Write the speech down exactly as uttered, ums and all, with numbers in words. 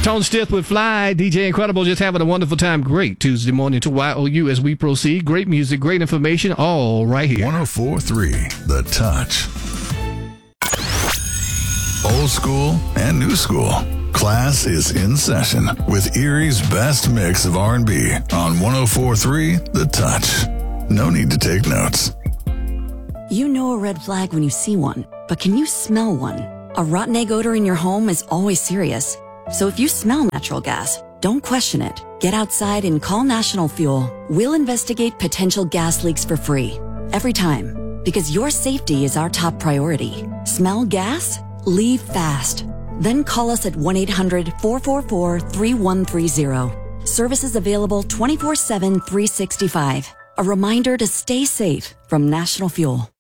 Tone Stith with Fly, D J Incredible, just having a wonderful time. Great Tuesday morning to Y O U as we proceed. Great music, great information, all right here. one oh four point three The Touch. Old school and new school. Class is in session with Erie's best mix of R and B on one oh four point three The Touch. No need to take notes. You know a red flag when you see one, but can you smell one? A rotten egg odor in your home is always serious. So if you smell natural gas, don't question it. Get outside and call National Fuel. We'll investigate potential gas leaks for free. Every time. Because your safety is our top priority. Smell gas? Leave fast. Then call us at one eight hundred four four four three one three zero. Services available twenty-four seven, three sixty-five. A reminder to stay safe from National Fuel.